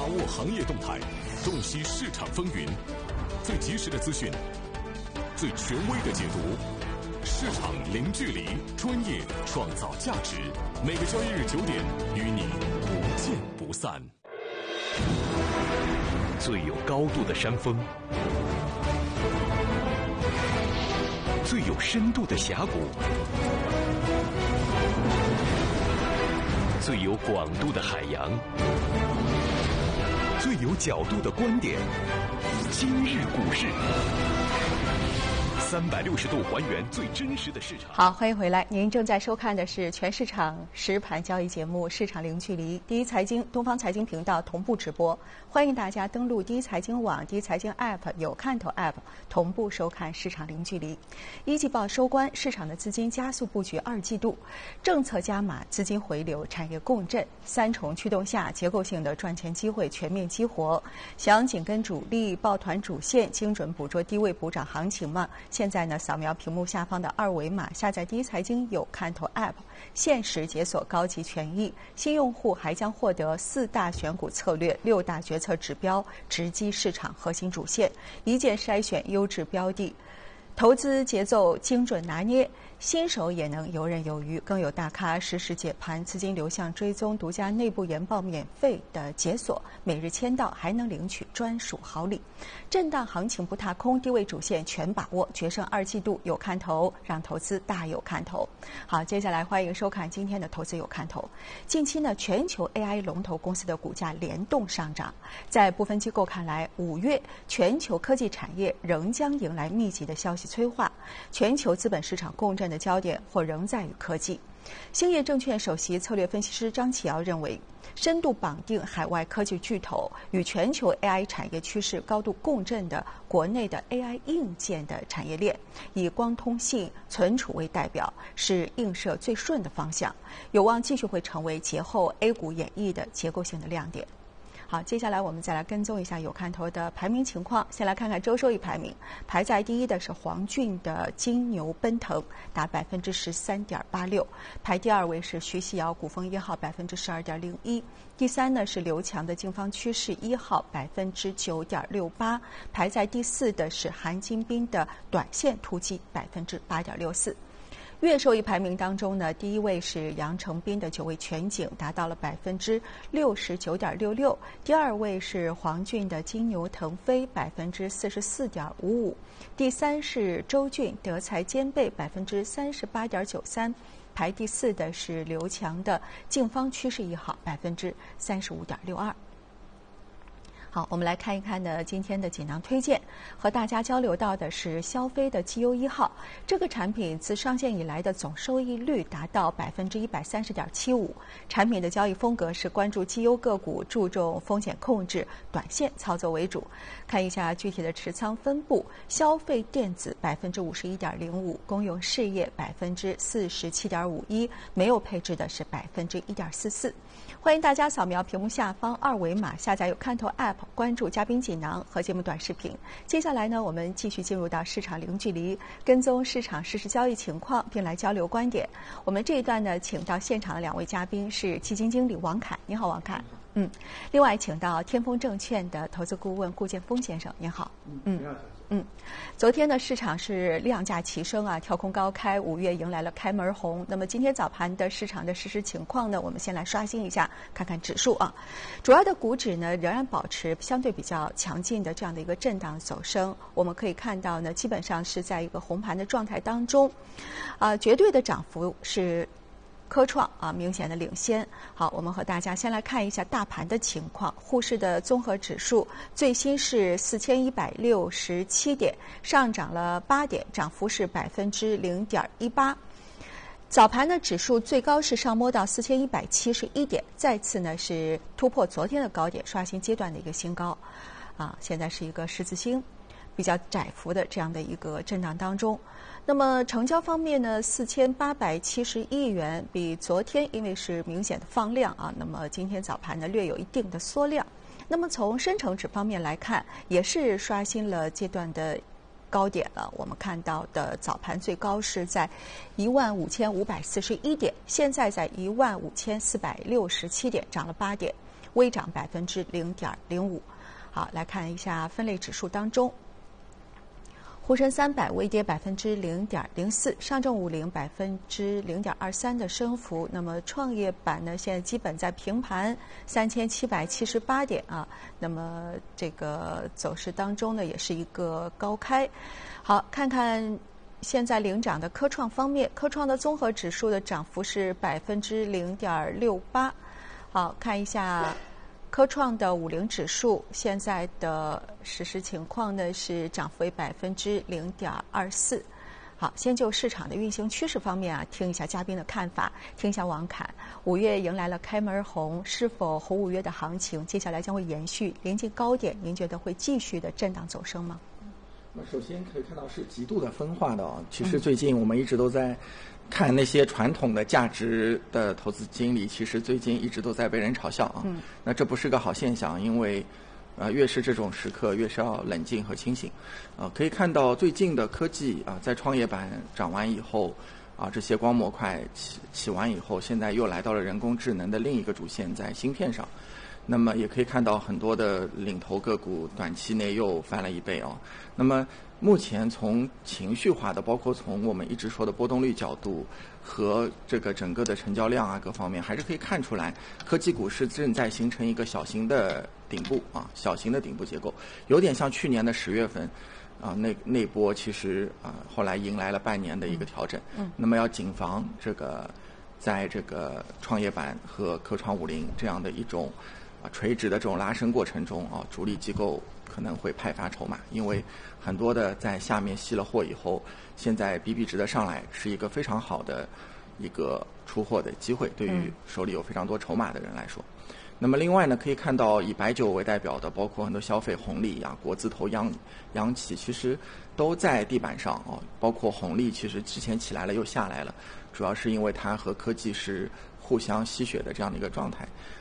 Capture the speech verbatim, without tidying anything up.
把握行业动态，洞悉市场风云，最及时的资讯，最权威的解读。市场零距离，专业创造价值。每个交易日九点，与你不见不散。 最有高度的山峰，最有深度的峡谷，最有广度的海洋，最有角度的观点。今日股市，三百六十度还原最真实的市场。 好，欢迎回来。您正在收看的是全市场实盘交易节目《市场零距离》，第一财经、东方财经频道同步直播。欢迎大家登录第一财经网、第一财经 App、有看头 App 同步收看《市场零距离》。一季报收官，市场的资金加速布局二季度，政策加码，资金回流，产业共振，三重驱动下，结构性的赚钱机会全面激活。想紧跟主力，抱团主线，精准捕捉低位补涨行情吗？现在呢，扫描屏幕下方的二维码，下载第一财经有看头 App， 限时解锁高级权益。新用户还将获得四大选股策略、六大决策指标，直击市场核心主线，一键筛选优质标的。投资节奏精准拿捏，新手也能游刃有余，更有大咖实时解盘，资金流向追踪，独家内部研报免费的解锁，每日签到还能领取专属好礼。震荡行情不踏空，低位主线全把握，决胜二季度有看头，让投资大有看头。好，接下来欢迎收看今天的投资有看头。近期呢，全球 A I 龙头公司的股价联动上涨，在部分机构看来，五月全球科技产业仍将迎来密集的消息催化，全球资本市场共振的焦点或仍在于科技。兴业证券首席策略分析师张启尧认为，深度绑定海外科技巨头与全球 A I 产业趋势高度共振的国内的 A I 硬件的产业链，以光通信、存储为代表，是映射最顺的方向，有望继续会成为节后 A 股演绎的结构性的亮点。好，接下来我们再来跟踪一下有看头的排名情况。先来看看周收益排名，排在第一的是黄骏的金牛奔腾，达百分之十三点八六；排第二位是徐熙瑶古风一号，百分之十二点零一；第三呢是刘强的劲方趋势一号，百分之九点六八；排在第四的是韩金斌的短线突击，百分之八点六四。月收益排名当中呢，第一位是杨成斌的九位全景，达到了百分之六十九点六六；第二位是黄骏的金牛腾飞，百分之四十四点五五；第三是周俊德才兼备，百分之三十八点九三；排第四的是刘强的劲方趋势一号，百分之三十五点六二。好，我们来看一看呢今天的锦囊推荐，和大家交流到的是消飞的绩优一号，这个产品自上线以来的总收益率达到百分之一百三十点七五。产品的交易风格是关注绩优个股，注重风险控制，短线操作为主。看一下具体的持仓分布，消费电子百分之五十一点零五，公用事业百分之四十七点五一，没有配置的是百分之一点四四。欢迎大家扫描屏幕下方二维码，下载有看头 App， 关注嘉宾锦囊和节目短视频。接下来呢，我们继续进入到市场零距离，跟踪市场实时交易情况，并来交流观点。我们这一段呢，请到现场的两位嘉宾是基金经理王侃，你好，王侃。嗯，另外请到天风证券的投资顾问顾建峰先生，您好。嗯，你好。嗯，昨天呢，市场是量价齐升啊，跳空高开，五月迎来了开门红。那么今天早盘的市场的实时情况呢，我们先来刷新一下，看看指数啊。主要的股指呢，仍然保持相对比较强劲的这样的一个震荡走升。我们可以看到呢，基本上是在一个红盘的状态当中，啊、呃，绝对的涨幅是科创啊明显的领先。好，我们和大家先来看一下大盘的情况。沪市的综合指数最新是四千一百六十七点，上涨了八点，涨幅是百分之零点一八。早盘呢，指数最高是上摸到四千一百七十一点，再次呢是突破昨天的高点，刷新阶段的一个新高。啊，现在是一个十字星比较窄幅的这样的一个震荡当中。那么成交方面呢，四千八百七十亿元，比昨天因为是明显的放量啊，那么今天早盘呢略有一定的缩量。那么从深成指方面来看，也是刷新了阶段的高点了。我们看到的早盘最高是在一万五千五百四十一点，现在在一万五千四百六十七点，涨了八点。 微涨百分之零点零五。好，来看一下分类指数当中。沪深三百微跌百分之零点零四，上证五零百分之零点二三的升幅。那么创业板呢，现在基本在平盘三千七百七十八点啊。那么这个走势当中呢，也是一个高开。好，看看现在领涨的科创方面，科创的综合指数的涨幅是百分之零点六八。好，看一下科创的五零指数现在的实时情况呢是涨幅为百分之零点二四。好，先就市场的运行趋势方面啊，听一下嘉宾的看法，听一下王侃。五月迎来了开门红，是否红五月的行情接下来将会延续，临近高点，您觉得会继续的震荡走升吗？ 那首先可以看到是极度的分化的啊。其实最近我们一直都在看那些传统的价值的投资经理，其实最近一直都在被人嘲笑啊。嗯、那这不是个好现象，因为呃越是这种时刻，越是要冷静和清醒。啊、呃，可以看到最近的科技啊、呃，在创业板涨完以后啊、呃，这些光模块起起完以后，现在又来到了人工智能的另一个主线，在芯片上。那么也可以看到很多的领头个股短期内又翻了一倍哦。那么目前从情绪化的，包括从我们一直说的波动率角度和这个整个的成交量啊各方面，还是可以看出来，科技股市正在形成一个小型的顶部啊，小型的顶部结构，有点像去年的十月份啊，那那波其实啊后来迎来了半年的一个调整。嗯。那么要谨防这个在这个创业板和科创五零这样的一种啊，垂直的这种拉升过程中啊，主力机构可能会派发筹码，因为很多的在下面吸了货以后，现在比比值的上来是一个非常好的一个出货的机会，对于手里有非常多筹码的人来说。嗯、那么另外呢，可以看到以白酒为代表的，包括很多消费红利啊、国字头央央企，其实都在地板上啊。包括红利，其实之前起来了又下来了，主要是因为它和科技是互相吸血的这样的一个状态。